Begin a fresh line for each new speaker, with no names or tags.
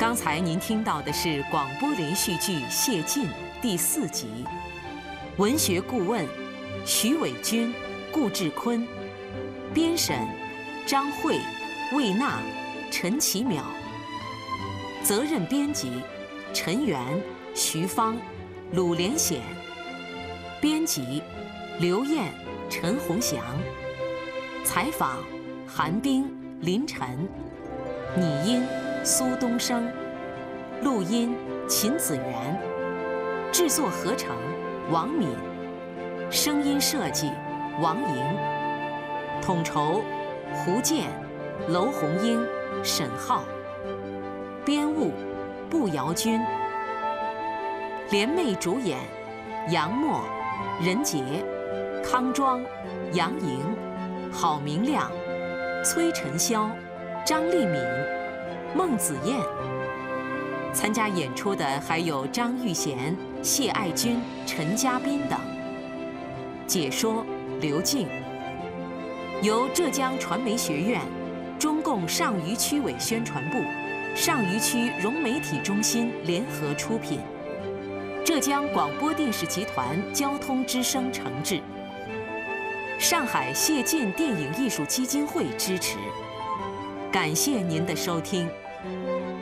刚才您听到的是广播连续剧《谢晋》第4集，文学顾问徐伟军、顾志坤，编审张慧、魏娜、陈其淼，责任编辑陈元、徐芳、鲁连显，编辑刘燕、陈鸿祥，采访韩冰、林晨，拟音苏东升，录音秦子元，制作合成王敏，声音设计王莹，统筹胡建、娄红英、沈浩，编务步瑶君，联袂主演杨默、任杰、康庄、杨莹、郝明亮、崔晨霄、张丽敏、孟子燕。参加演出的还有张玉贤、谢爱军、陈嘉宾等。解说刘静。由浙江传媒学院、中共上虞区委宣传部、上虞区融媒体中心联合出品，浙江广播电视集团交通之声承制，上海谢晋电影艺术基金会支持。感谢您的收听。